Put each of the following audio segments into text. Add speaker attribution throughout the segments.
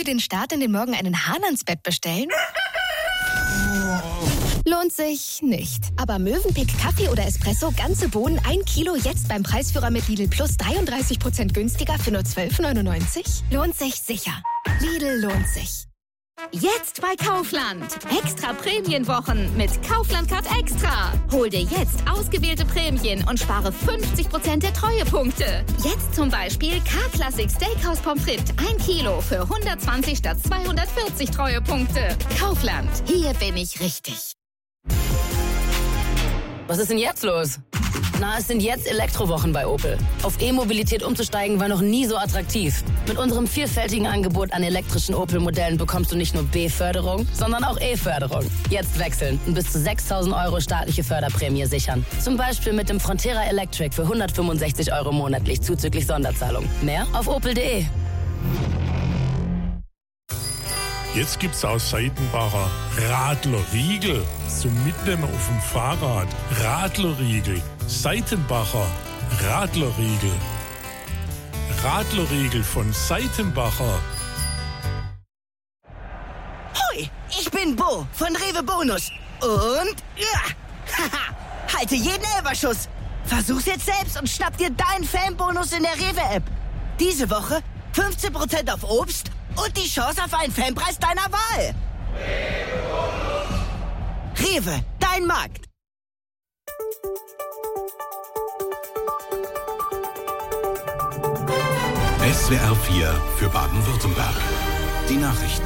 Speaker 1: für den Start in den Morgen einen Hahn ans Bett bestellen? Lohnt sich nicht. Aber Mövenpick Kaffee oder Espresso, ganze Bohnen, 1 Kilo, jetzt beim Preisführer mit Lidl Plus 33% günstiger für nur 12,99? Lohnt sich sicher. Lidl lohnt sich.
Speaker 2: Jetzt bei Kaufland. Extra Prämienwochen mit Kaufland Card Extra. Hol dir jetzt ausgewählte Prämien und spare 50% der Treuepunkte. Jetzt zum Beispiel K-Classic Steakhouse Pommes frites 1 Kilo für 120 statt 240 Treuepunkte. Kaufland. Hier bin ich richtig.
Speaker 3: Was ist denn jetzt los? Na, es sind jetzt Elektrowochen bei Opel. Auf E-Mobilität umzusteigen war noch nie so attraktiv. Mit unserem vielfältigen Angebot an elektrischen Opel-Modellen bekommst du nicht nur B-Förderung, sondern auch E-Förderung. Jetzt wechseln und bis zu 6.000 € staatliche Förderprämie sichern. Zum Beispiel mit dem Frontera Electric für 165 € monatlich zuzüglich Sonderzahlung. Mehr auf opel.de.
Speaker 4: Jetzt gibt's aus Seitenbacher Radlerriegel zum Mitnehmen auf dem Fahrrad. Radlerriegel, Seitenbacher Radlerriegel. Radlerriegel von Seitenbacher.
Speaker 5: Hoi, ich bin Bo von Rewe Bonus. Und haha, halte jeden Elberschuss. Versuch's jetzt selbst und schnapp dir deinen Fanbonus in der Rewe-App. Diese Woche 15% auf Obst und die Chance auf einen Fanpreis deiner Wahl. Rewe, dein Markt.
Speaker 6: SWR 4 für Baden-Württemberg. Die Nachrichten.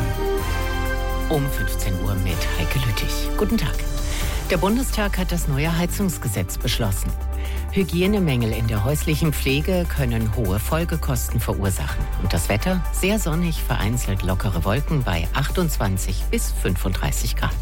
Speaker 7: Um 15 Uhr mit Heike Lüttich. Guten Tag. Der Bundestag hat das neue Heizungsgesetz beschlossen. Hygienemängel in der häuslichen Pflege können hohe Folgekosten verursachen. Und das Wetter sehr sonnig, vereinzelt lockere Wolken bei 28 bis 35 Grad.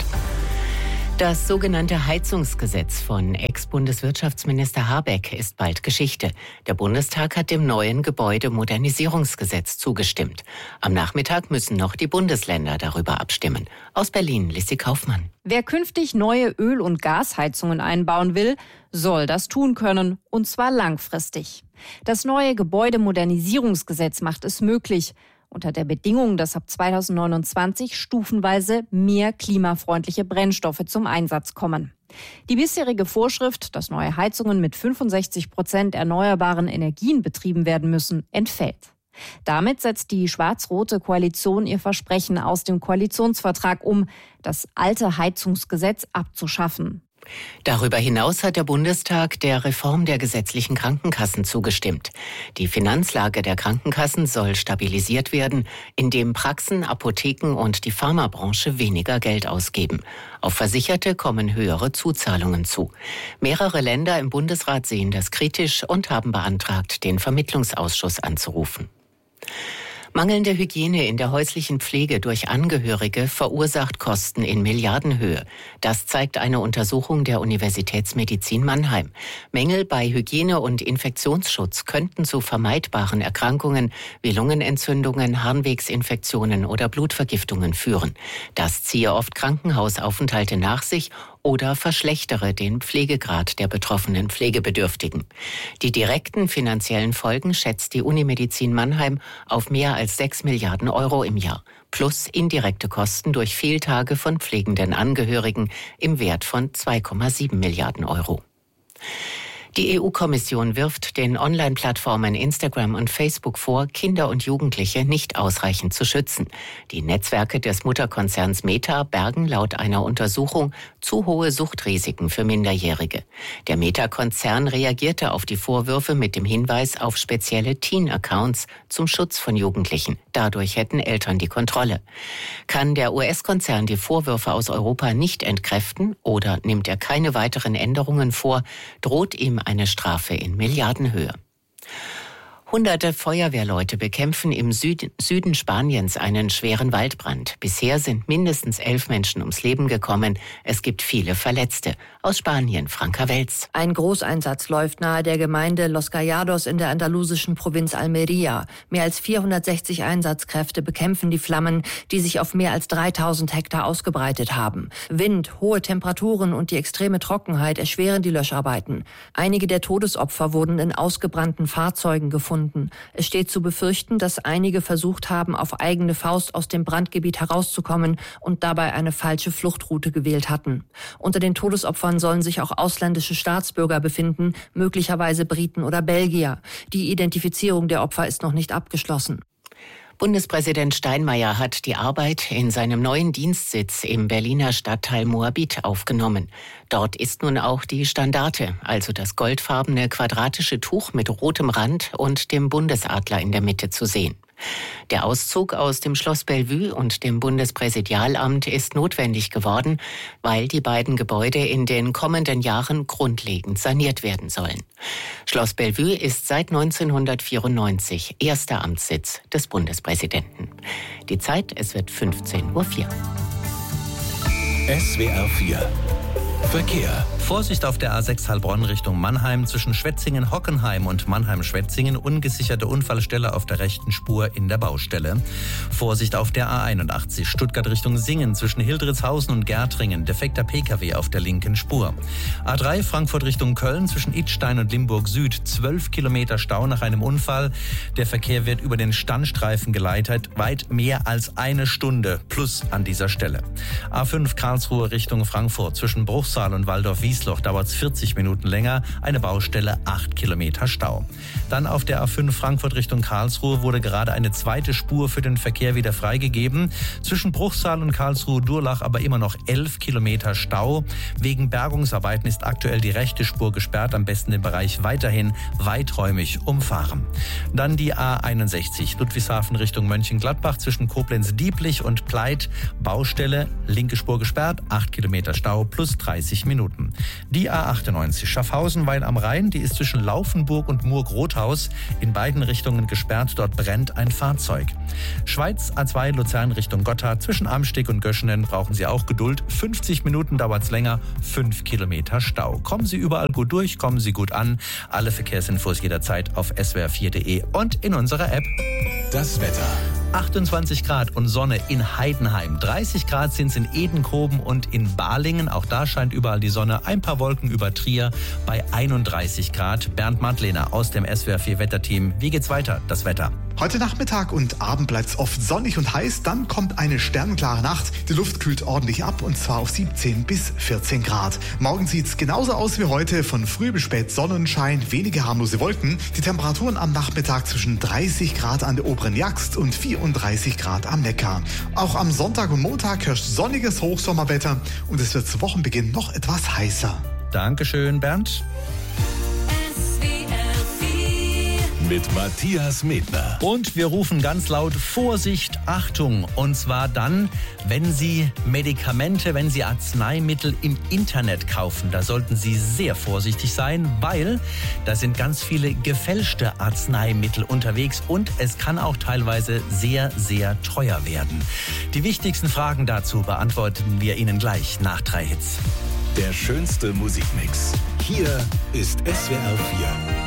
Speaker 7: Das sogenannte Heizungsgesetz von Ex-Bundeswirtschaftsminister Habeck ist bald Geschichte. Der Bundestag hat dem neuen Gebäudemodernisierungsgesetz zugestimmt. Am Nachmittag müssen noch die Bundesländer darüber abstimmen. Aus Berlin, Lissi Kaufmann.
Speaker 8: Wer künftig neue Öl- und Gasheizungen einbauen will, soll das tun können, und zwar langfristig. Das neue Gebäudemodernisierungsgesetz macht es möglich, unter der Bedingung, dass ab 2029 stufenweise mehr klimafreundliche Brennstoffe zum Einsatz kommen. Die bisherige Vorschrift, dass neue Heizungen mit 65% erneuerbaren Energien betrieben werden müssen, entfällt. Damit setzt die schwarz-rote Koalition ihr Versprechen aus dem Koalitionsvertrag um, das alte Heizungsgesetz abzuschaffen.
Speaker 7: Darüber hinaus hat der Bundestag der Reform der gesetzlichen Krankenkassen zugestimmt. Die Finanzlage der Krankenkassen soll stabilisiert werden, indem Praxen, Apotheken und die Pharmabranche weniger Geld ausgeben. Auf Versicherte kommen höhere Zuzahlungen zu. Mehrere Länder im Bundesrat sehen das kritisch und haben beantragt, den Vermittlungsausschuss anzurufen. Mangelnde Hygiene in der häuslichen Pflege durch Angehörige verursacht Kosten in Milliardenhöhe. Das zeigt eine Untersuchung der Universitätsmedizin Mannheim. Mängel bei Hygiene und Infektionsschutz könnten zu vermeidbaren Erkrankungen wie Lungenentzündungen, Harnwegsinfektionen oder Blutvergiftungen führen. Das ziehe oft Krankenhausaufenthalte nach sich oder verschlechtere den Pflegegrad der betroffenen Pflegebedürftigen. Die direkten finanziellen Folgen schätzt die Unimedizin Mannheim auf mehr als 6 Milliarden € im Jahr, plus indirekte Kosten durch Fehltage von pflegenden Angehörigen im Wert von 2,7 Milliarden €. Die EU-Kommission wirft den Online-Plattformen Instagram und Facebook vor, Kinder und Jugendliche nicht ausreichend zu schützen. Die Netzwerke des Mutterkonzerns Meta bergen laut einer Untersuchung zu hohe Suchtrisiken für Minderjährige. Der Meta-Konzern reagierte auf die Vorwürfe mit dem Hinweis auf spezielle Teen-Accounts zum Schutz von Jugendlichen. Dadurch hätten Eltern die Kontrolle. Kann der US-Konzern die Vorwürfe aus Europa nicht entkräften oder nimmt er keine weiteren Änderungen vor, droht ihm eine Strafe in Milliardenhöhe. Hunderte Feuerwehrleute bekämpfen im Süden Spaniens einen schweren Waldbrand. Bisher sind mindestens 11 Menschen ums Leben gekommen. Es gibt viele Verletzte. Aus Spanien, Franka Welz.
Speaker 9: Ein Großeinsatz läuft nahe der Gemeinde Los Gallados in der andalusischen Provinz Almería. Mehr als 460 Einsatzkräfte bekämpfen die Flammen, die sich auf mehr als 3000 Hektar ausgebreitet haben. Wind, hohe Temperaturen und die extreme Trockenheit erschweren die Löscharbeiten. Einige der Todesopfer wurden in ausgebrannten Fahrzeugen gefunden. gefunden. Es steht zu befürchten, dass einige versucht haben, auf eigene Faust aus dem Brandgebiet herauszukommen und dabei eine falsche Fluchtroute gewählt hatten. Unter den Todesopfern sollen sich auch ausländische Staatsbürger befinden, möglicherweise Briten oder Belgier. Die Identifizierung der Opfer ist noch nicht abgeschlossen.
Speaker 7: Bundespräsident Steinmeier hat die Arbeit in seinem neuen Dienstsitz im Berliner Stadtteil Moabit aufgenommen. Dort ist nun auch die Standarte, also das goldfarbene quadratische Tuch mit rotem Rand und dem Bundesadler in der Mitte zu sehen. Der Auszug aus dem Schloss Bellevue und dem Bundespräsidialamt ist notwendig geworden, weil die beiden Gebäude in den kommenden Jahren grundlegend saniert werden sollen. Schloss Bellevue ist seit 1994 erster Amtssitz des Bundespräsidenten. Die Zeit, es wird 15:04 Uhr.
Speaker 6: SWR 4 Verkehr.
Speaker 10: Vorsicht auf der A6 Heilbronn Richtung Mannheim zwischen Schwetzingen-Hockenheim und Mannheim-Schwetzingen. Ungesicherte Unfallstelle auf der rechten Spur in der Baustelle. Vorsicht auf der A81 Stuttgart Richtung Singen zwischen Hildritzhausen und Gärtringen. Defekter Pkw auf der linken Spur. A3 Frankfurt Richtung Köln zwischen Idstein und Limburg Süd. 12 Kilometer Stau nach einem Unfall. Der Verkehr wird über den Standstreifen geleitet. Weit mehr als eine Stunde plus an dieser Stelle. A5 Karlsruhe Richtung Frankfurt zwischen Bruchsal und Waldorf-Wiesloch dauert es 40 Minuten länger. Eine Baustelle, 8 Kilometer Stau. Dann auf der A5 Frankfurt Richtung Karlsruhe wurde gerade eine zweite Spur für den Verkehr wieder freigegeben. Zwischen Bruchsal und Karlsruhe-Durlach aber immer noch 11 Kilometer Stau. Wegen Bergungsarbeiten ist aktuell die rechte Spur gesperrt. Am besten den Bereich weiterhin weiträumig umfahren. Dann die A61 Ludwigshafen Richtung Mönchengladbach zwischen Koblenz-Dieblich und Pleit. Baustelle, linke Spur gesperrt, 8 Kilometer Stau plus 30 Minuten. Die A98 Schaffhausen-Weil am Rhein, die ist zwischen Laufenburg und Murg-Rothaus in beiden Richtungen gesperrt. Dort brennt ein Fahrzeug. Schweiz A2 Luzern Richtung Gotthard zwischen Amsteg und Göschenen brauchen Sie auch Geduld. 50 Minuten dauert es länger, 5 Kilometer Stau. Kommen Sie überall gut durch, kommen Sie gut an. Alle Verkehrsinfos jederzeit auf swr4.de und in unserer App.
Speaker 6: Das Wetter.
Speaker 10: 28 Grad und Sonne in Heidenheim. 30 Grad sind es in Edenkoben und in Balingen. Auch da scheint überall die Sonne. Ein paar Wolken über Trier bei 31 Grad. Bernd Madlener aus dem SWR4 Wetterteam. Wie geht's weiter? Das Wetter.
Speaker 11: Heute Nachmittag und Abend bleibt es oft sonnig und heiß. Dann kommt eine sternklare Nacht. Die Luft kühlt ordentlich ab und zwar auf 17 bis 14 Grad. Morgen sieht es genauso aus wie heute. Von früh bis spät Sonnenschein, wenige harmlose Wolken. Die Temperaturen am Nachmittag zwischen 30 Grad an der oberen Jagst und 34 Grad am Neckar. Auch am Sonntag und Montag herrscht sonniges Hochsommerwetter und es wird zu Wochenbeginn noch etwas heißer.
Speaker 10: Dankeschön, Bernd.
Speaker 6: Mit Matthias Medner.
Speaker 10: Und wir rufen ganz laut Vorsicht, Achtung. Und zwar dann, wenn Sie Medikamente, wenn Sie Arzneimittel im Internet kaufen. Da sollten Sie sehr vorsichtig sein, weil da sind ganz viele gefälschte Arzneimittel unterwegs und es kann auch teilweise sehr, sehr teuer werden. Die wichtigsten Fragen dazu beantworten wir Ihnen gleich nach 3 Hits.
Speaker 6: Der schönste Musikmix. Hier ist SWR 4.